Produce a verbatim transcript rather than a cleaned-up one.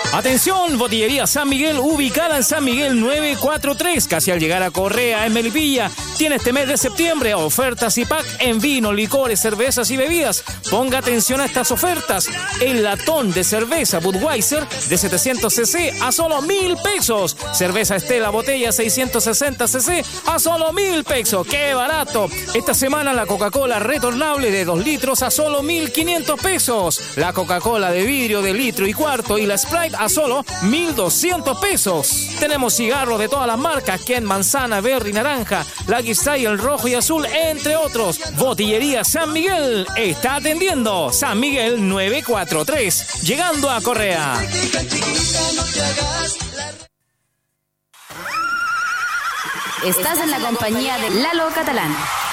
Atención, Botillería San Miguel, ubicada en San Miguel novecientos cuarenta y tres, casi al llegar a Correa, en Melipilla. Tiene este mes de septiembre ofertas y pack en vino, licores, cervezas y bebidas. Ponga atención a estas ofertas. El latón de cerveza Budweiser de setecientos centilitros a solo mil pesos. Cerveza Estela botella seiscientos sesenta centilitros a solo mil pesos. ¡Qué barato! Esta semana la Coca-Cola retornable de dos litros a solo mil quinientos pesos. La Coca-Cola de vidrio de litro y cuarto y la Sprite a solo mil doscientos pesos. Tenemos cigarros de todas las marcas: Ken, manzana, berry, naranja, Lucky Style, rojo y azul, entre otros. Botillería San Miguel está atendiendo. San Miguel novecientos cuarenta y tres, llegando a Correa. Estás en la compañía de Lalo Catalán.